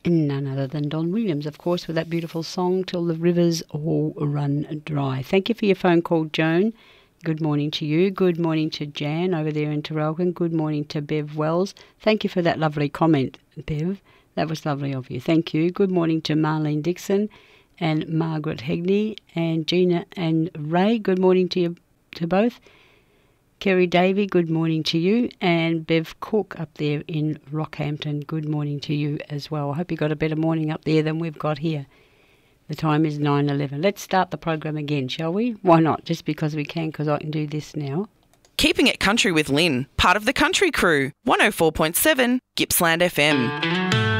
And none other than Don Williams, of course, with that beautiful song, Till the Rivers All Run Dry. Thank you for your phone call, Joan. Good morning to you. Good morning to Jan over there in Terrelgan. Good morning to Bev Wells. Thank you for that lovely comment, Bev. That was lovely of you. Thank you. Good morning to Marlene Dixon and Margaret Hegney and Gina and Ray. Good morning to you, to both. Kerry Davey, good morning to you. And Bev Cook up there in Rockhampton, good morning to you as well. I hope you got a better morning up there than we've got here. The time is 9:11. Let's start the program again, shall we? Why not? Just because we can, because I can do this now. Keeping It Country with Lynn, part of the Country Crew, 104.7 Gippsland FM.